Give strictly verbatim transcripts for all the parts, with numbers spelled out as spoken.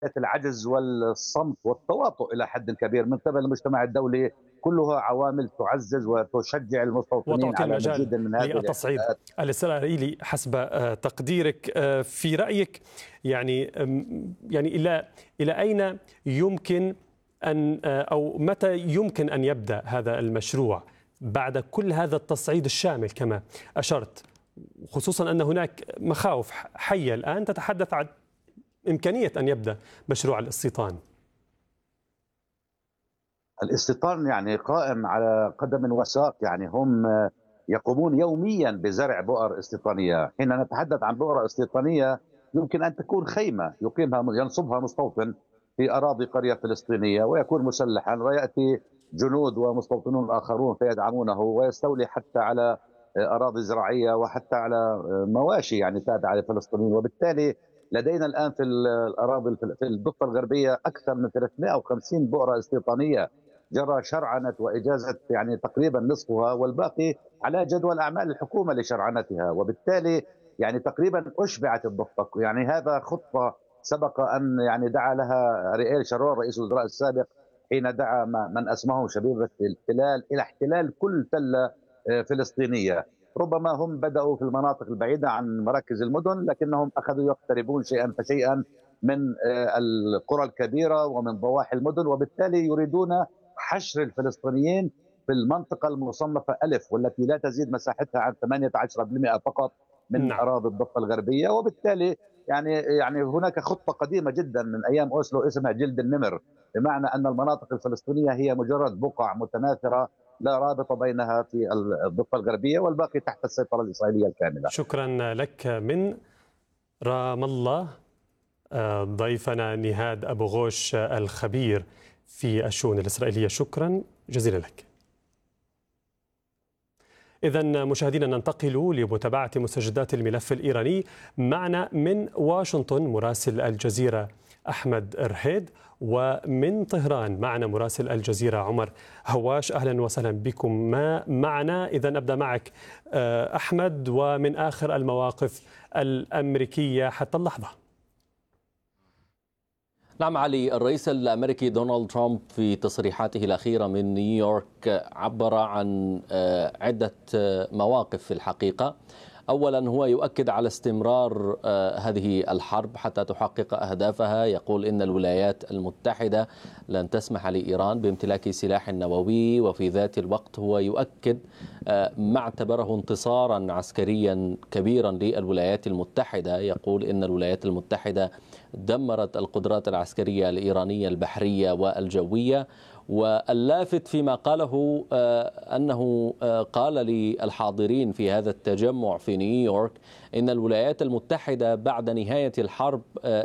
العجز والصمت والتواطؤ إلى حد كبير من قبل المجتمع الدولي، كلها عوامل تعزز وتشجع المستوطنين وتعطي على المجال مزيد من هذه للتصعيد الاعتداءات. الإسرائيلي حسب آه، تقديرك. آه، في رأيك يعني آم، يعني إلى إلى أين يمكن أن آه، أو متى يمكن أن يبدأ هذا المشروع بعد كل هذا التصعيد الشامل كما أشرت، خصوصا أن هناك مخاوف حية الآن تتحدث عن إمكانية أن يبدأ مشروع الاستيطان؟ الاستيطان يعني قائم على قدم وساق، يعني هم يقومون يوميا بزرع بؤر استيطانية. حين نتحدث عن بؤرة استيطانية يمكن أن تكون خيمة يقيمها ينصبها مستوطن في أراضي قرية فلسطينية ويكون مسلحا، ويأتي جنود ومستوطنون آخرون فيدعمونه ويستولي حتى على أراضي زراعية وحتى على مواشي يعني تابعة للفلسطينيين. وبالتالي لدينا الآن في الأراضي في الضفة الغربية أكثر من ثلاثمائة وخمسين بؤرة استيطانية جرى شرعنة وإجازة يعني تقريبا نصفها، والباقي على جدول أعمال الحكومة لشرعنتها. وبالتالي يعني تقريبا أشبعت الضفة. يعني هذا خطة سبق أن يعني دعا لها أرييل شارون رئيس الوزراء السابق حين دعا من أسمه شبيبة الاحتلال إلى احتلال كل تلة فلسطينية. ربما هم بدأوا في المناطق البعيدة عن مراكز المدن، لكنهم أخذوا يقتربون شيئا فشيئا من القرى الكبيرة ومن ضواحي المدن، وبالتالي يريدون حشر الفلسطينيين في المنطقة المصنفة ألف، والتي لا تزيد مساحتها عن ثمانية عشر بالمئة فقط من نعم. أراضي الضفة الغربية. وبالتالي يعني يعني هناك خطة قديمة جدا من أيام أوسلو اسمها جلد النمر، بمعنى أن المناطق الفلسطينية هي مجرد بقع متناثرة لا رابط بينها في الضفة الغربية، والباقي تحت السيطرة الإسرائيلية الكاملة. شكرا لك من رام الله آه، ضيفنا نهاد أبو غوش آه، الخبير في الشؤون الإسرائيلية. شكرا جزيلا لك. إذن مشاهدينا ننتقل لمتابعة مستجدات الملف الإيراني. معنا من واشنطن مراسل الجزيرة أحمد رهيد، ومن طهران معنا مراسل الجزيرة عمر هواش. أهلا وسهلا بكم ما معنا. إذن أبدأ معك أحمد، ومن آخر المواقف الأمريكية حتى اللحظة. نعم علي، الرئيس الأمريكي دونالد ترامب في تصريحاته الأخيرة من نيويورك عبر عن عدة مواقف في الحقيقة. أولا هو يؤكد على استمرار هذه الحرب حتى تحقق أهدافها. يقول إن الولايات المتحدة لن تسمح لإيران بامتلاك سلاح نووي، وفي ذات الوقت هو يؤكد ما اعتبره انتصارا عسكريا كبيرا للولايات المتحدة. يقول إن الولايات المتحدة دمرت القدرات العسكرية الإيرانية البحرية والجوية. واللافت فيما قاله أنه قال للحاضرين في هذا التجمع في نيويورك إن الولايات المتحدة بعد نهاية الحرب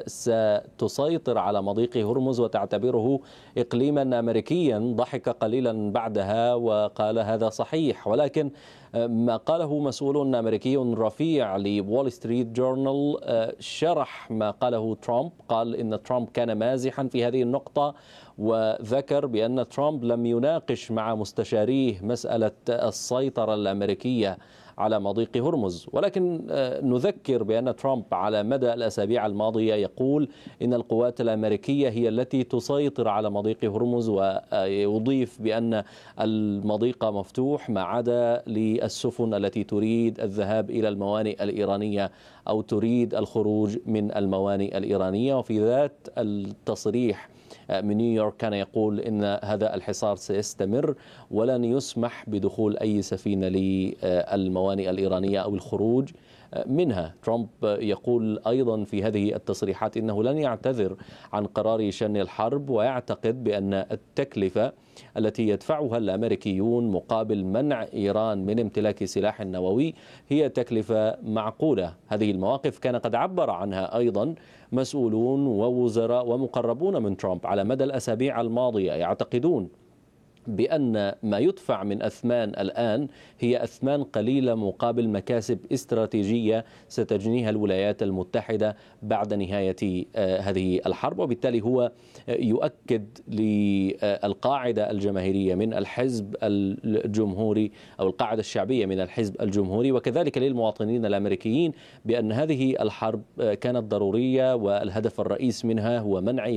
ستسيطر على مضيق هرمز وتعتبره إقليما أمريكيا. ضحك قليلا بعدها وقال هذا صحيح، ولكن ما قاله مسؤول أمريكي رفيع لوول ستريت جورنال شرح ما قاله ترامب. قال إن ترامب كان مازحا في هذه النقطة، وذكر بأن ترامب لم يناقش مع مستشاريه مسألة السيطرة الأمريكية على مضيق هرمز. ولكن نذكر بأن ترامب على مدى الأسابيع الماضية يقول إن القوات الأمريكية هي التي تسيطر على مضيق هرمز، ويضيف بأن المضيق مفتوح ما عدا للسفن التي تريد الذهاب إلى الموانئ الإيرانية أو تريد الخروج من الموانئ الإيرانية. وفي ذات التصريح من نيويورك كان يقول إن هذا الحصار سيستمر ولن يسمح بدخول أي سفينة للموانئ الإيرانية أو الخروج منها. ترامب يقول أيضا في هذه التصريحات إنه لن يعتذر عن قرار شن الحرب، ويعتقد بأن التكلفة التي يدفعها الأمريكيون مقابل منع إيران من امتلاك سلاح نووي هي تكلفة معقولة. هذه المواقف كان قد عبر عنها أيضا مسؤولون ووزراء ومقربون من ترامب على مدى الأسابيع الماضية، يعتقدون بأن ما يدفع من أثمان الآن هي أثمان قليلة مقابل مكاسب استراتيجية ستجنيها الولايات المتحدة بعد نهاية هذه الحرب، وبالتالي هو يؤكد للقاعدة الجماهيرية من الحزب الجمهوري أو القاعدة الشعبية من الحزب الجمهوري، وكذلك للمواطنين الأمريكيين، بأن هذه الحرب كانت ضرورية والهدف الرئيس منها هو منع